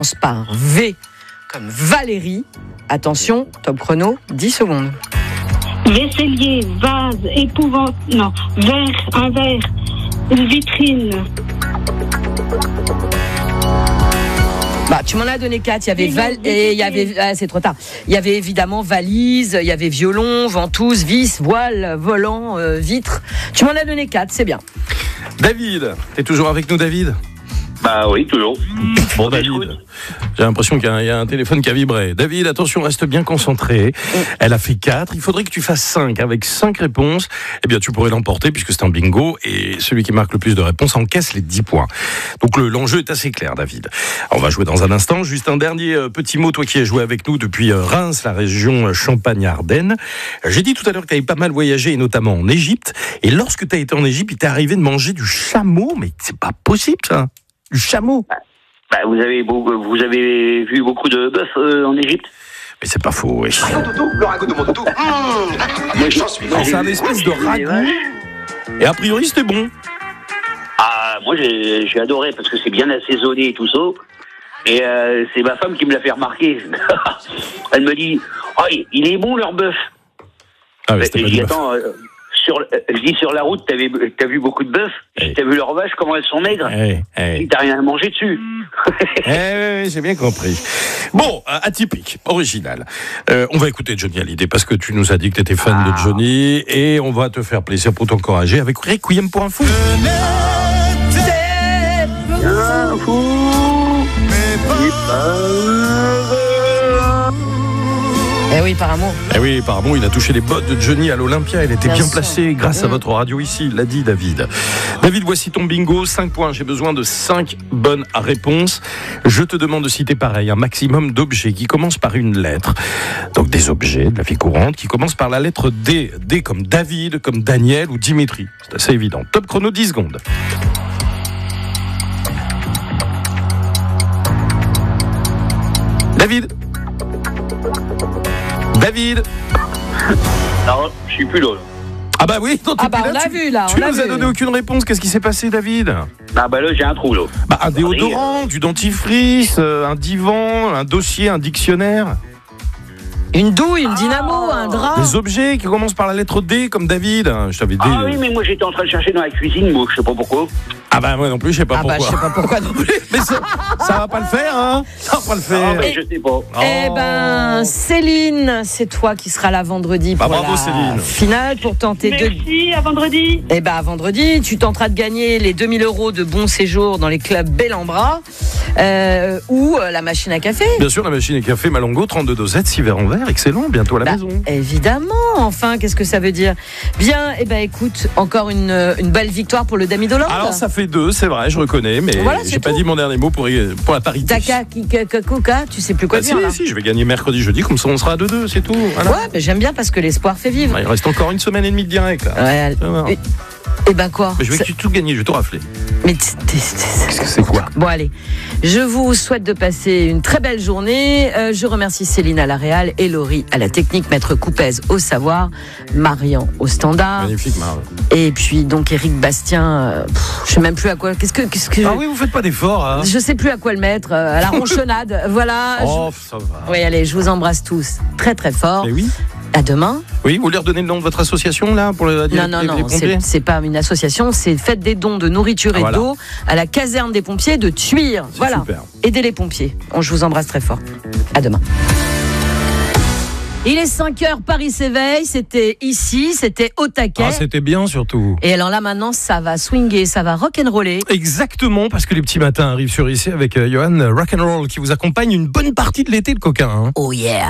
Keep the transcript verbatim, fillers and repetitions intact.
commence par V comme Valérie. Attention, top chrono, dix secondes. Vaisselier, vase, épouvante, non, verre, un verre, une vitrine. Bah, tu m'en as donné quatre. Il y avait val et il y avait ah, c'est trop tard. Il y avait évidemment valise, il y avait violon, ventouse, vis, voile, volant, euh, vitre. Tu m'en as donné quatre, c'est bien. David, t'es toujours avec nous, David ? Bah oui, toujours. Bon, David, j'ai l'impression qu'il y a, un, il y a un téléphone qui a vibré. David, attention, reste bien concentré. Elle a fait quatre. Il faudrait que tu fasses cinq. Avec cinq réponses, eh bien, tu pourrais l'emporter puisque c'est un bingo et celui qui marque le plus de réponses encaisse les dix points. Donc, le, l'enjeu est assez clair, David. Alors, on va jouer dans un instant. Juste un dernier euh, petit mot, toi qui as joué avec nous depuis euh, Reims, la région Champagne-Ardenne. J'ai dit tout à l'heure que tu avais pas mal voyagé, et notamment en Égypte. Et lorsque tu as été en Égypte, il t'est arrivé de manger du chameau. Mais c'est pas possible, ça. Du chameau. Bah, vous avez beaucoup, vous avez vu beaucoup de bœufs euh, en Égypte. Mais c'est pas faux, oui. Le ragoût de mon toutou. Mmh. J'en suis Alors, c'est un espèce de ragoût. Et a priori, c'était bon. Ah, moi, j'ai, j'ai adoré parce que c'est bien assaisonné et tout ça. Et euh, c'est ma femme qui me l'a fait remarquer. Elle me dit, oh, il est bon leur bœuf. Ah, mais c'était et pas je dis, du bœuf. attends, euh, sur, je dis, sur la route, t'avais, t'as vu beaucoup de bœufs. Hey. T'as vu leurs vaches, comment elles sont maigres. Hey, hey. T'as rien à manger dessus. Eh oui, oui, j'ai bien compris. Bon, euh, atypique, original. Euh, on va écouter Johnny Hallyday parce que tu nous as dit que tu étais fan ah. de Johnny et on va te faire plaisir pour t'encourager avec Requiem pour un fou. Un fou, Eh oui, par amour. Eh oui, par amour, il a touché les bottes de Johnny à l'Olympia. Il était bien, Bien placé grâce mmh. à votre radio ici, l'a dit David. David, voici ton bingo. cinq points. J'ai besoin de cinq bonnes réponses. Je te demande de citer pareil, un maximum d'objets qui commencent par une lettre. Donc des objets de la vie courante qui commencent par la lettre D. D comme David, comme Daniel ou Dimitri. C'est assez évident. Top chrono, dix secondes. David David Non, je suis plus là. Ah bah oui, non, Ah bah on là, l'a tu, vu là. tu on l'a nous as vu. donné aucune réponse. Qu'est-ce qui s'est passé, David? Ah bah là, j'ai un trou là. Bah un déodorant, du dentifrice, euh, un divan, un dossier, un dictionnaire. Une douille, une dynamo, Ah. un drap. Des objets qui commencent par la lettre D comme David. Je t'avais dit. Ah oui, mais moi j'étais en train de chercher dans la cuisine, moi je sais pas pourquoi. Ah bah moi non plus, je sais pas Ah bah pourquoi. je sais pas pourquoi non plus. Mais ça, ça va pas le faire, hein? Ça va pas le faire. Ah bah, je sais pas. Eh Oh. ben, Céline, c'est toi qui seras là vendredi Bah, pour bravo, la Céline. finale pour tenter de. Merci, à vendredi. Eh ben, à vendredi, tu tenteras de gagner les deux mille euros de bon séjour dans les clubs Bel en Bras euh, ou euh, la machine à café. Bien sûr, la machine à café Malongo, trente-deux dosettes, six verres en verre, excellent, bientôt à la Bah, maison. évidemment, enfin, qu'est-ce que ça veut dire? Bien, eh ben, écoute, encore une, une belle victoire pour le Dami Dolande. Alors ça fait deux, c'est vrai, je reconnais, mais Voilà, j'ai c'est pas tout. dit mon dernier mot pour, pour la parité. Taka, kika, kakuka, tu sais plus quoi Bah, dire si, là. si, je vais gagner mercredi, jeudi, comme ça on sera à deux deux, c'est tout. Voilà. Ouais, mais j'aime bien parce que l'espoir fait vivre. Ouais, il reste encore une semaine et demie de direct là. Ouais, Tu vas voir. et, et ben quoi? Mais je vais Ça- tout gagner, je vais tout rafler. Mais t- t- t- C'est quoi? Bon allez, je vous souhaite de passer une très belle journée. Euh, je remercie Céline à la réal et Laurie à la technique, Maître Coupez au savoir, Marian au standard. Magnifique, Marc. Et puis donc Éric Bastien, euh, pff, je sais même plus à quoi. Qu'est-ce que, qu'est-ce que Ah je, oui, vous faites pas d'efforts, hein? je sais plus à quoi le mettre. euh, à la ronchonnade, voilà. Oh, ça va. Je- Oui allez, je vous embrasse tous très très fort. Mais oui. À demain. Oui, vous voulez redonner le nom de votre association là pour le Non, non, les, non, les pompiers c'est, c'est pas une association, c'est faites des dons de nourriture Ah, et voilà. d'eau à la caserne des pompiers de Tuire. C'est Voilà. super. Aidez les pompiers. On, je vous embrasse très fort. À demain. Il est cinq heures, Paris s'éveille. C'était ici, c'était au taquet. Ah, c'était bien surtout. Et alors là, maintenant, ça va swinguer, ça va rock'n'roller. Exactement, parce que les petits matins arrivent sur ici avec euh, Johan Rock'n'Roll qui vous accompagne une bonne partie de l'été, le coquin. Hein. Oh yeah.